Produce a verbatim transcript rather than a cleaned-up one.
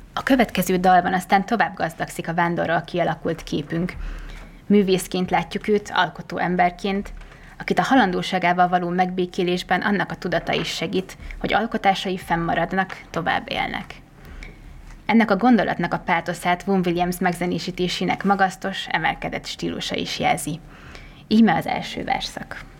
A következő dalban aztán tovább gazdagszik a vándorról kialakult képünk. Művészként látjuk őt, alkotó emberként, akit a halandóságával való megbékélésben annak a tudata is segít, hogy alkotásai fennmaradnak, tovább élnek. Ennek a gondolatnak a pátoszát Vaughan Williams megzenésítésének magasztos, emelkedett stílusa is jelzi. Íme az első verszak.